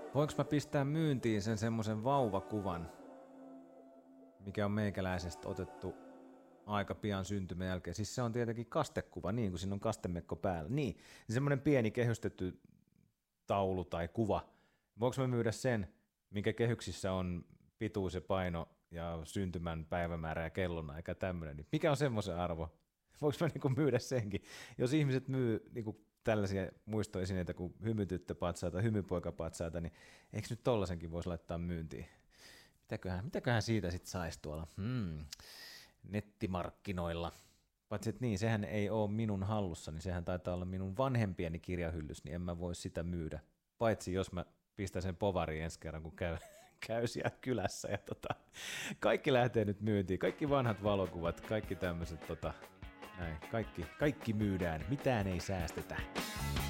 Voinko mä pistää myyntiin sen semmoisen vauvakuvan, mikä on meikäläisestä otettu aika pian syntymän jälkeen. Siis se on tietenkin kastekuva, niin kuin siinä on kastemekko päällä. Niin semmoinen pieni kehystetty taulu tai kuva. Voinko mä myydä sen, minkä kehyksissä on pituus ja paino ja syntymän päivämäärä ja kellonaika ja tämmöinen. Niin mikä on semmoisen arvo? Voinko mä niinku myydä senkin? Jos ihmiset myy niinku tällaisia muistoesineitä kuin hymytyttöpatsaita, hymypoikapatsaita, niin eikö nyt tollasenkin voisi laittaa myyntiin? Mitäköhän siitä sitten saisi tuolla nettimarkkinoilla? Paitsi että niin, sehän ei ole minun hallussa, niin sehän taitaa olla minun vanhempieni kirjahyllys, niin en mä voi sitä myydä. Paitsi jos mä pistän sen povariin ensi kerran, kun käy siellä kylässä. Ja kaikki lähtee nyt myyntiin, kaikki vanhat valokuvat, kaikki tämmöiset, näin, kaikki myydään, mitään ei säästetä.